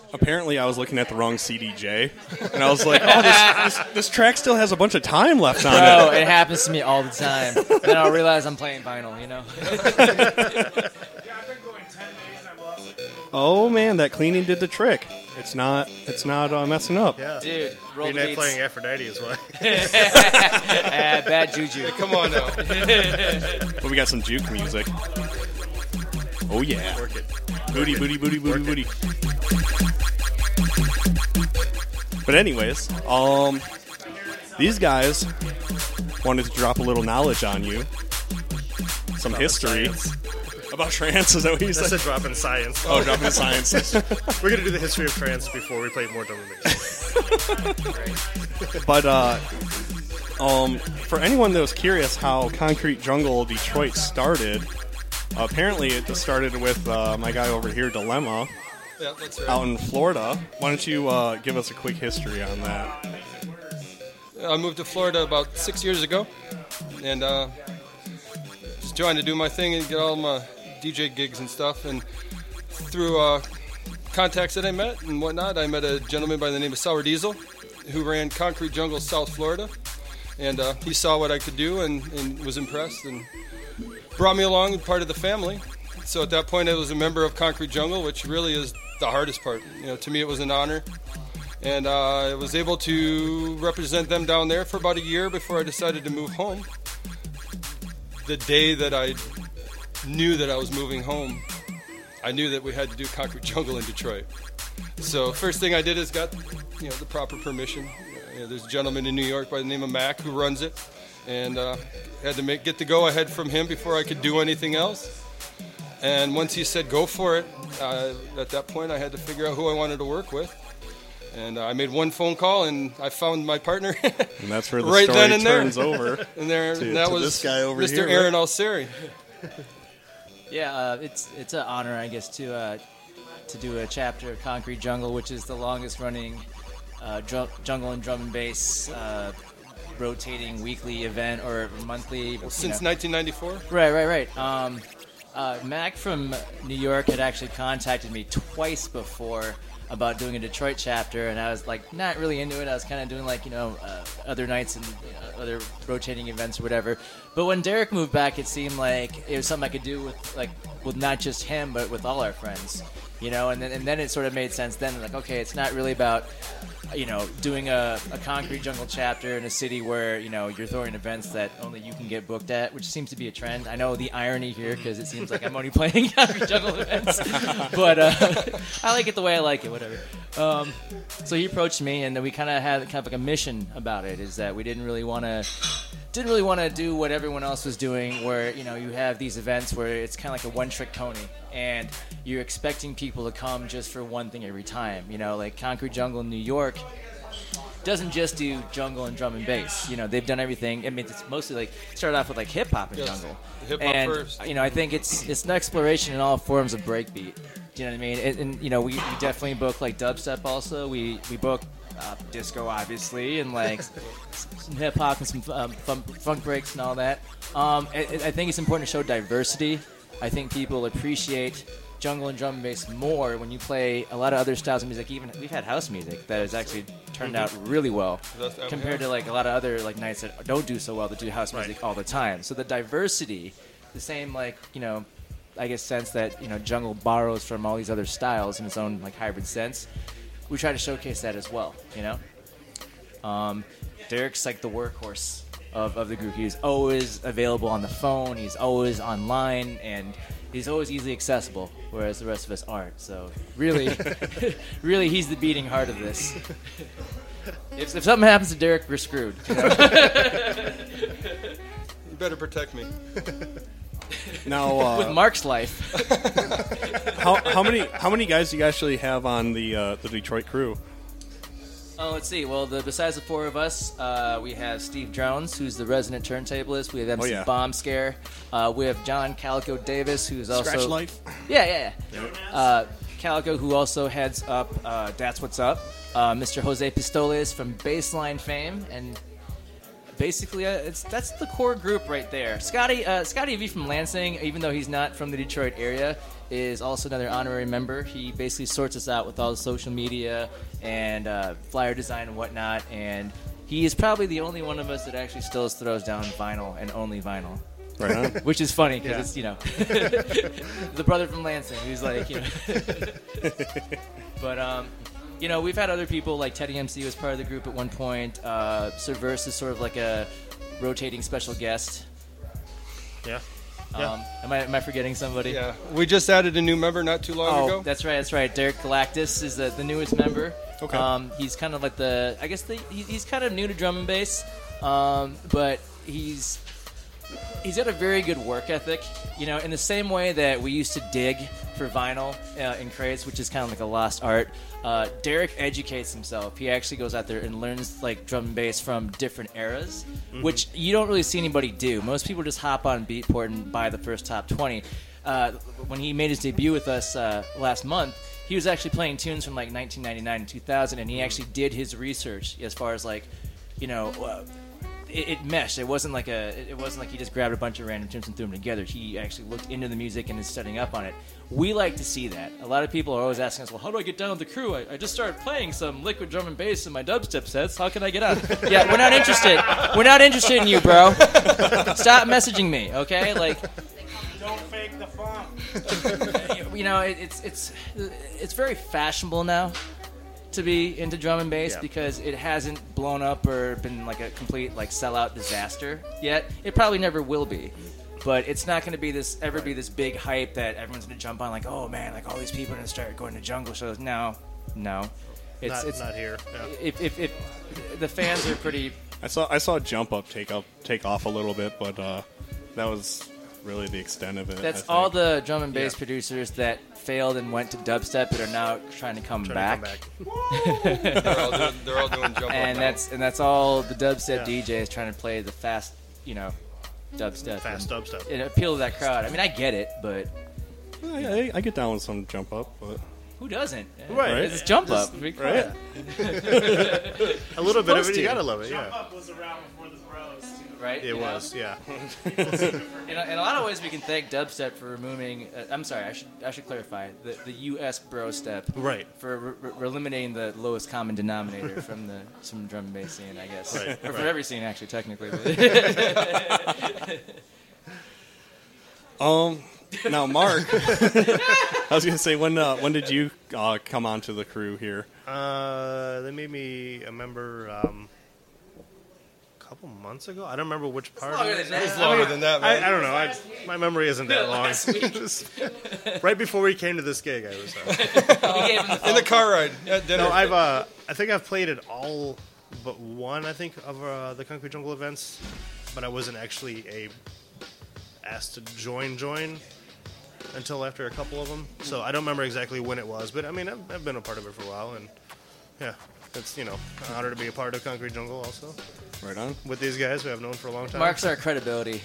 apparently I was looking at the wrong CDJ, and I was like, oh, this track still has a bunch of time left on it. Oh, it happens to me all the time. Then I'll realize I'm playing vinyl, you know? Oh, man, that cleaning did the trick. It's not messing up. Yeah. Dude, roll You're the not beats. playing Aphrodite as well. Bad juju. Come on now. But we got some juke music. Oh, yeah. Work it. Booty, booty, booty, booty, booty. But anyways, these guys wanted to drop a little knowledge on you. Some history. Science. About trance, is that what you That's said? a drop in science. Oh, drop in science. We're going to do the history of trance before we play more drum and bass. But for anyone that was curious how Concrete Jungle Detroit started, apparently it just started with my guy over here, Dilemma, Yeah, that's right. out in Florida. Why don't you give us a quick history on that? I moved to Florida about 6 years ago, and just trying to do my thing and get all my DJ gigs and stuff. And through contacts that I met and whatnot, I met a gentleman by the name of Sour Diesel, who ran Concrete Jungle South Florida, and he saw what I could do and was impressed and brought me along as part of the family. So at that point, I was a member of Concrete Jungle, which really is the hardest part. You know, to me, it was an honor. And I was able to represent them down there for about a year before I decided to move home. The day that I knew that I was moving home, I knew that we had to do Concrete Jungle in Detroit. So first thing I did is got the proper permission. There's a gentleman in New York by the name of Mac who runs it, and had to get the go-ahead from him before I could do anything else. And once he said go for it, at that point I had to figure out who I wanted to work with. And I made one phone call, and I found my partner. And that's where the right story then and there. turns over. And that to was this guy over Mr. here, Aaron right? Alseri. Yeah, it's an honor, I guess, to do a chapter of Concrete Jungle, which is the longest running jungle and drum and bass rotating weekly event or monthly. Since 1994? Right. Mac from New York had actually contacted me twice before about doing a Detroit chapter, and I was like not really into it. I was kind of doing other nights and other rotating events or whatever. But when Derek moved back, it seemed like it was something I could do with not just him but with all our friends, And then it sort of made sense. Then okay, it's not really about doing a Concrete Jungle chapter in a city where, you're throwing events that only you can get booked at, which seems to be a trend. I know the irony here because it seems like I'm only playing Concrete Jungle events, but I like it the way I like it, whatever. So he approached me, and then we kind of had like a mission about it, is that we didn't really want to do what everyone else was doing, where, you have these events where it's kind of like a one-trick pony, and you're expecting people to come just for one thing every time. Like Concrete Jungle in New York doesn't just do jungle and drum and bass. They've done everything. I mean, it's mostly started off with hip hop and jungle. Hip hop And first. I think it's an exploration in all forms of breakbeat. Do you know what I mean? And we definitely book dubstep also. We book disco, obviously, and some hip hop and some funk breaks and all that. I think it's important to show diversity. I think people appreciate jungle and drum and bass more when you play a lot of other styles of music. Even we've had house music that has actually turned out really well compared to a lot of other nights that don't do so well, that do house music all the time. So the diversity, the same I guess sense that jungle borrows from all these other styles in its own hybrid sense. We try to showcase that as well. Derek's the workhorse of the group. He's always available on the phone. He's always online, and he's always easily accessible, whereas the rest of us aren't. So really, really, he's the beating heart of this. If something happens to Derek, we're screwed. You better protect me. Now, with Mark's life. how many guys do you actually have on the Detroit crew? Oh, let's see. Well, besides the four of us, we have Steve Jones, who's the resident turntablist. We have MC Bomb Scare. We have John Calico Davis, who's also Scratch Life. Yeah. Calico, who also heads up That's What's Up. Mr. Jose Pistoles from Baseline fame, and basically, that's the core group right there. Scotty V from Lansing, even though he's not from the Detroit area, is also another honorary member. He basically sorts us out with all the social media and flyer design and whatnot, and he is probably the only one of us that actually still throws down vinyl and only vinyl. Right on. Which is funny because it's, the brother from Lansing who's like, But, we've had other people like Teddy MC was part of the group at one point. Subverse is sort of like a rotating special guest. Yeah. Am I forgetting somebody? Yeah, we just added a new member not too long ago. That's right. Derek Galactus is the newest member. Okay. He's kind of like he's kind of new to drum and bass, but he's got a very good work ethic. In the same way that we used to dig for vinyl in crates, which is kind of like a lost art. Derek educates himself. He actually goes out there and learns like drum and bass from different eras, which you don't really see anybody do. Most people just hop on Beatport and buy the first top 20. When he made his debut with us last month, he was actually playing tunes from like 1999 and 2000, and he actually did his research as far as like, it meshed. It wasn't like he just grabbed a bunch of random tunes and threw them together. He actually looked into the music and is studying up on it. We like to see that. A lot of people are always asking us, well, how do I get down with the crew? I just started playing some liquid drum and bass in my dubstep sets. How can I get on? Yeah, we're not interested. We're not interested in you, bro. Stop messaging me, okay? Like, don't fake the funk. It's very fashionable now to be into drum and bass because it hasn't blown up or been like a complete like sellout disaster yet. It probably never will be, but it's not going to be this big hype that everyone's going to jump on like, oh man, like all these people are going to start going to jungle shows. No, it's not here. Yeah. If the fans are pretty. I saw Jump Up take off a little bit, but that was really the extent of it. That's all the drum and bass producers that failed and went to dubstep that are now trying to come back. They're all doing Jump Up and now. that's all the dubstep DJs trying to play the fast, dubstep. Fast dubstep. And appeal to that crowd. I mean, I get it, but I get down with some Jump Up, but who doesn't? Right. It's Jump Up. right. A little bit of it, you gotta love it. Jump Yeah. Up was around before the bros, too. Right? It was. Yeah. In a lot of ways, we can thank dubstep for removing. I'm sorry, I should clarify the U.S. bro step. Right. For eliminating the lowest common denominator from drum and bass scene, I guess, or for every scene actually, technically. Now, Mark, I was gonna say when did you come onto the crew here? They made me a member a couple months ago. I don't remember which part. It's longer than that, man. I don't know. My memory isn't that long. Just right before we came to this gig, I was. In the car ride at dinner. No, I think I've played at all but one. I think of the Concrete Jungle events, but I wasn't actually asked to join until after a couple of them. So I don't remember exactly when it was, but I mean I've been a part of it for a while, and yeah, it's an honor to be a part of Concrete Jungle also. Right on. With these guys who I've known for a long time. Mark's our credibility.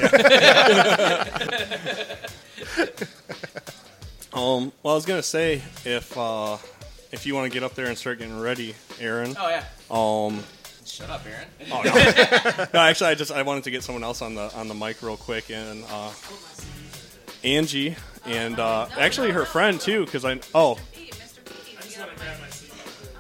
Well, I was gonna say if you want to get up there and start getting ready, Aaron. Oh yeah. Shut up, Aaron. Oh no. No, actually, I wanted to get someone else on the mic real quick, and Angie, and actually her friend too, because I just want to grab my seat.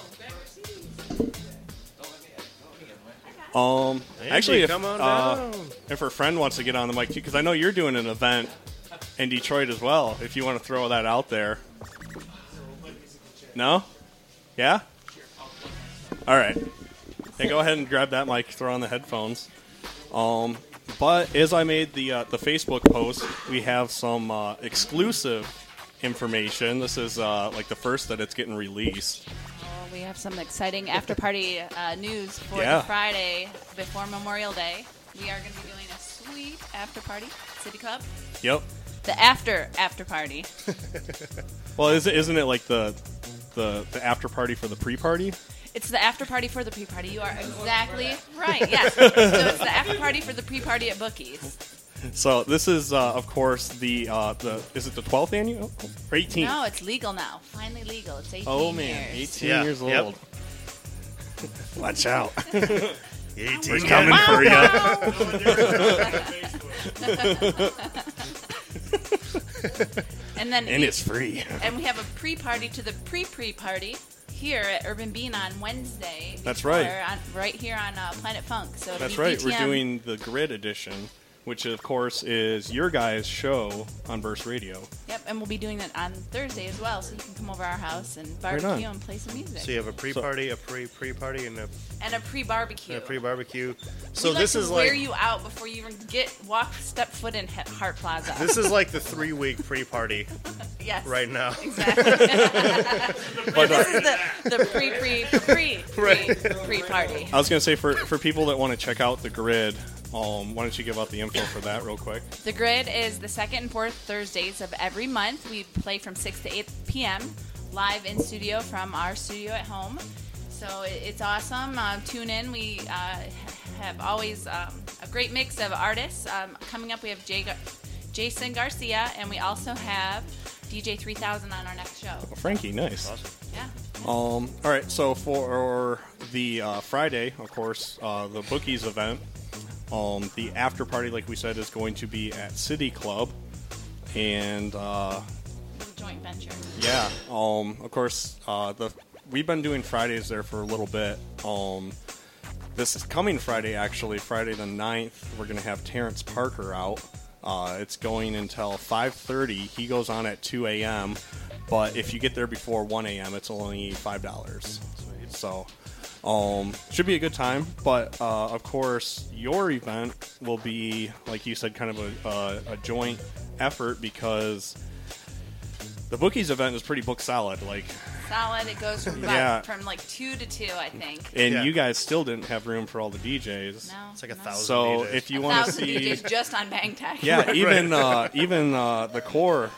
Actually, come on down. if her friend wants to get on the mic too, because I know you're doing an event in Detroit as well. If you want to throw that out there. No? Yeah? All right. Hey, go ahead and grab that mic, throw on the headphones. But as I made the Facebook post, we have some exclusive information. This is like the first that it's getting released. We have some exciting after-party news for Yeah. the Friday before Memorial Day. We are going to be doing a sweet after-party, City Club. Yep. The after-party. Well, isn't it like the after party for the pre-party? It's the after-party for the pre-party. You are exactly right, yes. So it's the after-party for the pre-party at Bookies. So this is, of course, the is it the 12th annual or 18th? No, it's legal now. Finally legal. It's 18 Oh man, years. 18 Yeah, years yep. old. Watch out. We're coming for you. And then And it's free. and we have a pre-party to the pre-party here at Urban Bean on Wednesday. That's right. Right here on Planet Funk. So it'll That's be right. We're DTM. doing the Grid Edition, which of course is your guys' show on Burst Radio. Yep, and we'll be doing it on Thursday as well, so you can come over our house and Right barbecue on. and play some music. So you have a pre-party, a pre-party, and a pre-barbecue. pre-barbecue. So We'd like this to is wear like you out before you even step foot in Hart Plaza. this is like the 3-week pre-party Yes. right now. Exactly. But This is the pre-party. I was going to say for people that want to check out the Grid, why don't you give out the info for that real quick? The Grid is the second and fourth Thursdays of every month. We play from 6 to 8 p.m. live in studio from our studio at home. So it's awesome. Tune in. We have always a great mix of artists. Coming up, we have Jason Garcia, and we also have DJ 3000 on our next show. Frankie, nice. Yeah. All right, so for the Friday, of course, the Bookies event, the after party, like we said, is going to be at City Club, and Joint venture. yeah, of course, we've been doing Fridays there for a little bit. This is coming Friday, actually, Friday the 9th. We're going to have Terrence Parker out. It's going until 5:30. He goes on at 2 a.m., but if you get there before 1 a.m., it's only $5. So, should be a good time. But, of course, your event will be, like you said, kind of a joint effort because the Bookies event is pretty book solid. Like, Solid. It goes from Yeah. from like 2 to 2, I think. and Yeah. you guys still didn't have room for all the DJs. No, It's like 1,000 So DJs. if you want to 1,000 see, DJs just on Bang Tech. yeah, even the core,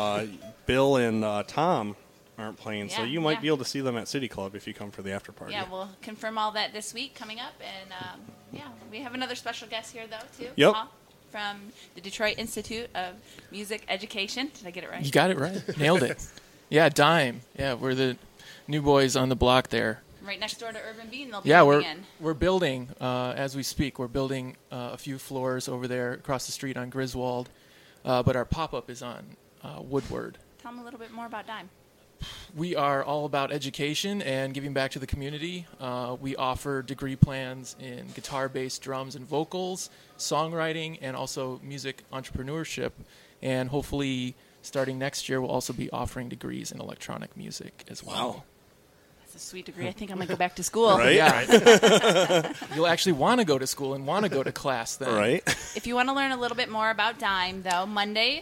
Bill and Tom aren't playing, so Yeah, you might yeah. be able to see them at City Club if you come for the after party. Yeah, we'll confirm all that this week coming up. And, yeah, we have another special guest here, though, too. Yep. Paul from the Detroit Institute of Music Education. Did I get it right? You got it right. Nailed it. Yeah, Dime. Yeah, we're the new boys on the block there. Right next door to Urban Bean, they'll be Yeah, moving in. we're building as we speak. We're building a few floors over there across the street on Griswold, but our pop-up is on Woodward. Tell them a little bit more about Dime. We are all about education and giving back to the community. We offer degree plans in guitar, bass, drums, and vocals, songwriting, and also music entrepreneurship. And hopefully, starting next year, we'll also be offering degrees in electronic music as well. Wow. That's a sweet degree. I think I'm going to go back to school. Right? Yeah. You'll actually want to go to school and want to go to class then. Right? If you want to learn a little bit more about Dime, though, Monday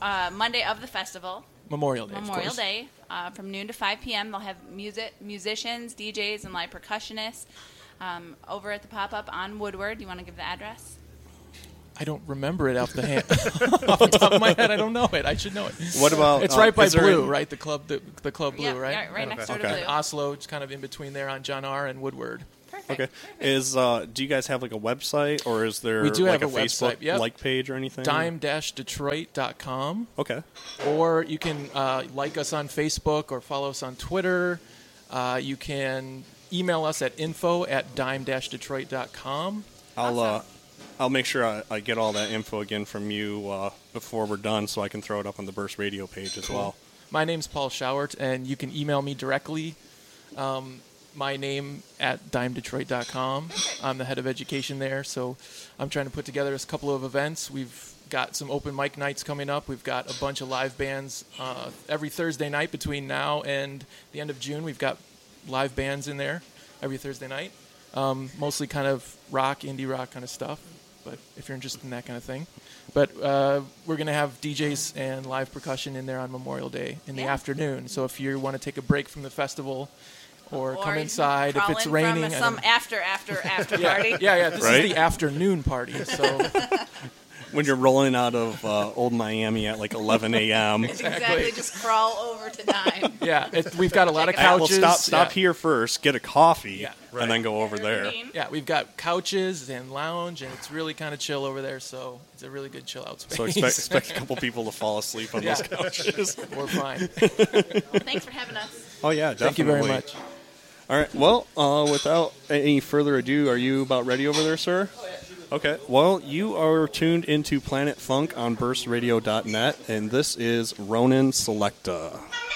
of the festival, Memorial Day, of Memorial course. Day, from noon to 5 p.m. They'll have musicians, DJs, and live percussionists over at the pop-up on Woodward. Do you want to give the address? I don't remember it off the top of my head. I don't know it. I should know it. What about It's right by is there Blue, any- right? The club Blue, Yeah, right? yeah, right next door to Okay. Blue. Oslo, it's kind of in between there on John R. and Woodward. Perfect. Okay. Is do you guys have like a website or is there We do like have a Facebook website, yep. like page or anything? Dime-Detroit.com. Okay. Or you can like us on Facebook or follow us on Twitter. You can email us at info@dime-detroit.com. I'll make sure I get all that info again from you before we're done, so I can throw it up on the Burst Radio page as well. My name's Paul Schauert, and you can email me directly. My name at dimedetroit.com. I'm the head of education there, so I'm trying to put together a couple of events. We've got some open mic nights coming up. We've got a bunch of live bands every Thursday night between now and the end of June. We've got live bands in there every Thursday night, mostly kind of rock, indie rock kind of stuff. But if you're interested in that kind of thing. But we're going to have DJs and live percussion in there on Memorial Day in the afternoon. So if you want to take a break from the festival or come inside, if it's raining. From some after party. Yeah, this Right? is the afternoon party. So When you're rolling out of Old Miami at like 11 a.m. Exactly. Just crawl over to Dime. yeah, we've got a lot of Check it out. Well, couches. stop Yeah. here first, get a coffee, Yeah, and then go over there. Yeah, we've got couches and lounge, and it's really kind of chill over there. So it's a really good chill out space. So expect a couple people to fall asleep on Yeah. those couches. We're fine. Well, thanks for having us. Oh yeah, definitely. Thank you very much. All right. Well, without any further ado, are you about ready over there, sir? Okay. Well, you are tuned into Planet Funk on burstradio.net, and this is Ronin Selecta.